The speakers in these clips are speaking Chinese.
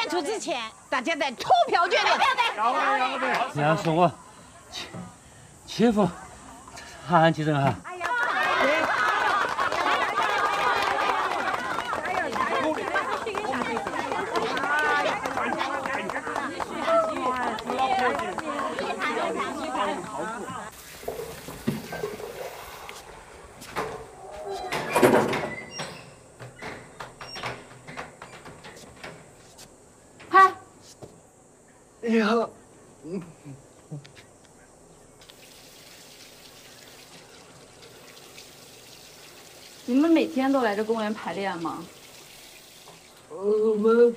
演出之前，大家再投票决定。 这样说我欺负韩继正哈。 嗨， 你好。 你们每天都来这公园排练吗？ 我们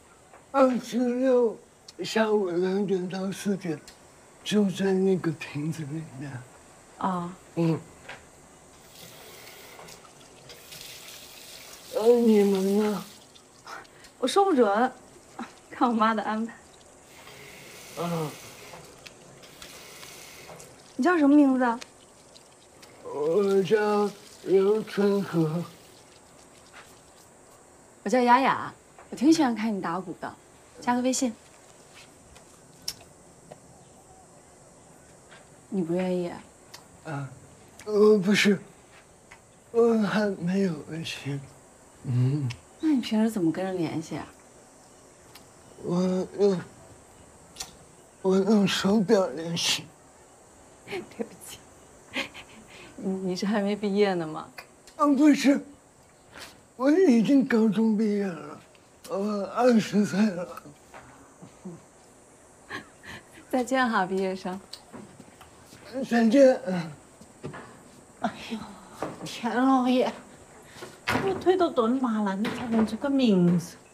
26下午2点到4点，就在那个亭子里面。 啊。 你们呢？ 我说不准，看我妈的安排。你叫什么名字？ 我叫刘春和。 我叫雅雅，我挺喜欢看你打鼓的，加个微信。你不愿意？ 不是，我还没有微信。 那你平时怎么跟人联系啊？ 我用手表联系。 对不起，你是还没毕业呢吗？ 不是，我已经高中毕业了，我20岁了。 再见哈，毕业生。 再见。 哎呦，天老爷，我腿都蹲麻了，你才问这个名字。